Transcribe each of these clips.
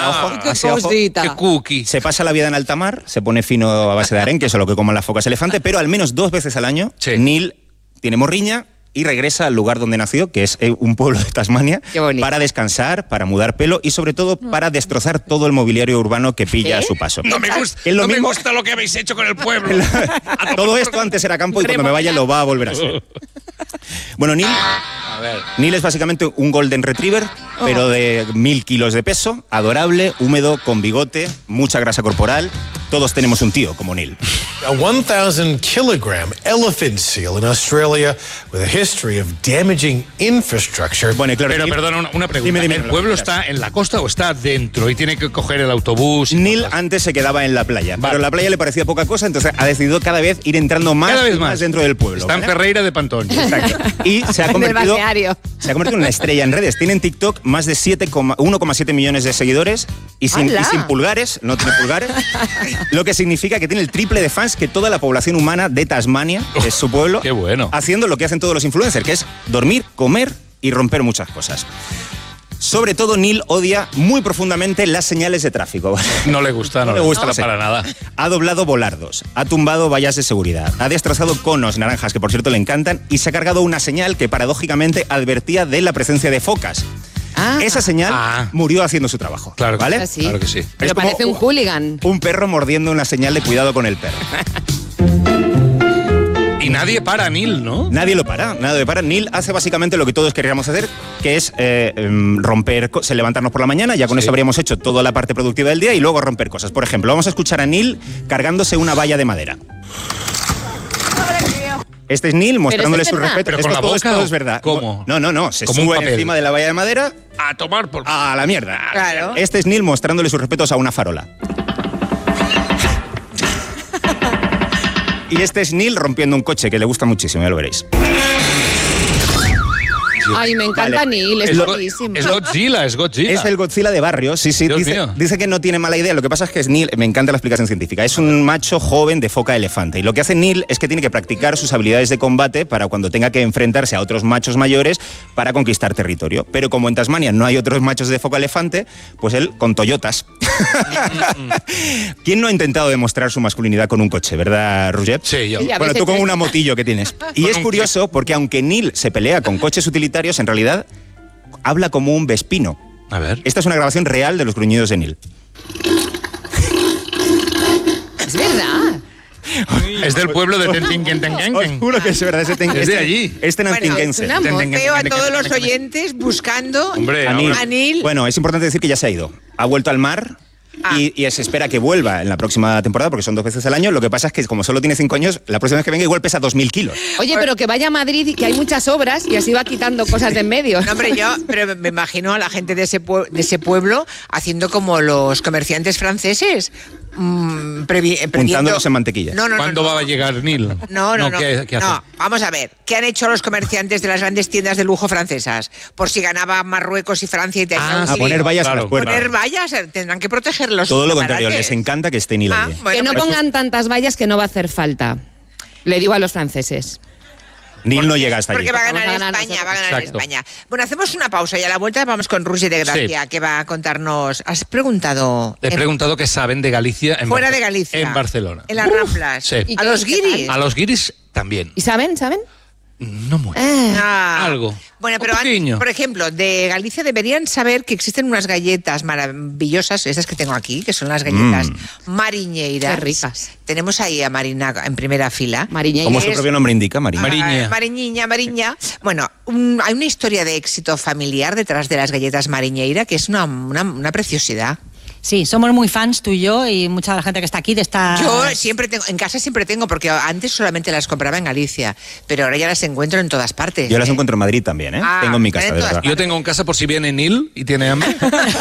ojo, qué así a ojo. cosita. Qué cookie. Se pasa la vida en alta mar, se pone fino a base de arenque, eso es lo que comen las focas elefante, pero al menos 2 veces al año Sí. Neil tiene morriña y regresa al lugar donde nació, que es un pueblo de Tasmania, Qué bonito. para descansar, para mudar pelo y sobre todo para destrozar todo el mobiliario urbano que pilla a su paso. No me gusta, Es lo no me mismo- gusta lo que habéis hecho con el pueblo. Todo esto antes era campo y cuando me vaya lo va a volver a ser. Bueno, A ver. Neil es básicamente un golden retriever, pero de 1000 kilos de peso, adorable, húmedo, con bigote, mucha grasa corporal. Todos tenemos un tío como Neil. A 1,000-kilogram elephant seal in Australia with a history of damaging infrastructure. Bueno, y claro, Pero Neil- perdona, una pregunta. Dime, ¿El pueblo está en la costa o está dentro y tiene que coger el autobús? y Neil cosas? antes se quedaba en la playa, Vale. pero la playa le parecía poca cosa, entonces ha decidido cada vez ir entrando más, Cada vez y más dentro del pueblo. Está en ¿vale? Ferreira de Pantón. Exacto. Y se ha Del convertido balneario. en una estrella en redes. Tiene en TikTok más de 1,7 millones de seguidores y sin ¡Hala! pulgares, no tiene pulgares, lo que significa que tiene el triple de fans que toda la población humana de Tasmania, que es su pueblo, qué bueno. haciendo lo que hacen todos los influencers, que es dormir, comer y romper muchas cosas. Sobre todo, Neil odia muy profundamente las señales de tráfico. No le gusta, no le gusta para nada. Ha doblado volardos, ha tumbado vallas de seguridad, ha destrozado conos naranjas, que por cierto le encantan, y se ha cargado una señal que paradójicamente advertía de la presencia de focas. Ah. Esa señal murió haciendo su trabajo. Claro, ¿vale? Ah, sí. Claro que sí. Pero Es como parece un hooligan. Un perro mordiendo una señal de cuidado con el perro. Y nadie para a Neil, ¿no? Nadie lo para, nadie lo para. Neil hace básicamente lo que todos queríamos hacer, que es romper, levantarnos por la mañana, ya con eso habríamos hecho toda la parte productiva del día y luego romper cosas. Por ejemplo, vamos a escuchar a Neil cargándose una valla de madera. Este es Neil mostrándole es su verdad. respeto. ¿Pero con la Todo boca esto o es verdad. cómo? No. Se Como un sube papel. encima de la valla de madera A tomar por... a la mierda. Claro. Este es Neil mostrándole sus respetos a una farola. Y este es Neil rompiendo un coche, que le gusta muchísimo, ya lo veréis. Ay, me encanta Vale. Neil, es buenísimo. Es Godzilla, es Godzilla. Es el Godzilla de barrio, sí. Dios Dice, mío. dice que no tiene mala idea. Lo que pasa es que es Neil, me encanta la explicación científica, es un macho joven de foca elefante. Y lo que hace Neil es que tiene que practicar sus habilidades de combate para cuando tenga que enfrentarse a otros machos mayores para conquistar territorio. Pero como en Tasmania no hay otros machos de foca elefante, pues él con Toyotas. ¿Quién no ha intentado demostrar su masculinidad con un coche, verdad, Roger? Sí, yo. Sí, a Bueno, veces tú con es- una motillo que tienes. Y Con es un curioso porque aunque Neil se pelea con coches utilitarios, en realidad habla como un vespino. A ver. Esta es una grabación real de los gruñidos de Neil. Es verdad. Es del pueblo de Os Tentingentengengen. juro que es verdad. Es de allí. Este Bueno, nantinguense. es una Moteo a todos los oyentes buscando Hombre, A ahora- Neil. a Neil. Bueno, es importante decir que ya se ha ido. Ha vuelto al mar. Y se espera que vuelva en la próxima temporada, porque son 2 veces al año. Lo que pasa es que como solo tiene 5 años, la próxima vez que venga igual pesa 2000 kilos. Oye, pero que vaya a Madrid y que hay muchas obras y así va quitando cosas de en medio. No, hombre, pero me imagino a la gente de ese pueblo haciendo como los comerciantes franceses. Previendo... Untándolos en mantequilla. No. ¿Cuándo va a llegar Neil? No. ¿Qué hace? No, vamos a ver. ¿Qué han hecho los comerciantes de las grandes tiendas de lujo francesas? Por si ganaba Marruecos y Francia y tenía un A poner lío. vallas a Claro, las puertas. Poner vallas, tendrán que protegerlos. Todo lo contrario, les encanta que esté Neil allí. Que no pongan tantas vallas que no va a hacer falta. Le digo a los franceses. Neil no llega hasta allí. Porque va a ganar Vamos a ganar España, Exacto. España. Bueno, hacemos una pausa y a la vuelta vamos con Roger de Gracia, que va a contarnos. ¿Has preguntado? He preguntado qué saben de Galicia en Fuera de Galicia. En Barcelona. En las Ramblas. sí. ¿Y A qué- los qué tal? guiris. A los guiris también. ¿Y saben? No mucho. Ah. Algo. Bueno, pero Un poquillo. por ejemplo, de Galicia deberían saber que existen unas galletas maravillosas, esas que tengo aquí, que son las galletas mariñeiras. Qué ricas. Tenemos ahí a Marina en primera fila. Mariñeira. Como su propio nombre indica, María. Mariña. Bueno, hay una historia de éxito familiar detrás de las galletas mariñeira que es una preciosidad. Sí, somos muy fans tú y yo y mucha de la gente que está aquí de esta... Yo siempre tengo, en casa siempre tengo, porque antes solamente las compraba en Galicia, pero ahora ya las encuentro en todas partes. Yo las encuentro en Madrid también, ¿eh? Ah, Tengo en mi casa, en de todas verdad. Yo tengo en casa por si viene Neil y tiene hambre.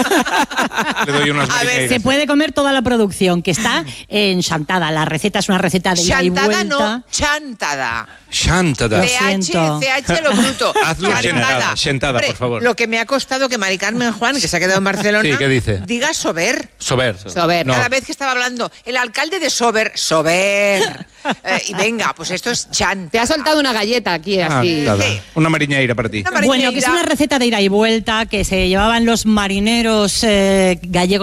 Le doy unas A ver, mariqueiras. Se puede comer toda la producción, que está en Chantada. La receta es una receta de ida y Chantada vuelta. no, chantada. Chantada. Lo siento. CH lo bruto. Hazlo sentada, por favor. Lo que me ha costado que Mari Carmen Juan, que se ha quedado en Barcelona, Sí, ¿qué dice? diga Sober. Sober. Sober. No. Cada vez que estaba hablando, el alcalde de Sober. Y venga, pues esto es chanta. Te ha soltado una galleta aquí, así. Nada. Sí. Una mariñeira para ti. Una mariñeira. Bueno, que es una receta de ida y vuelta que se llevaban los marineros gallegos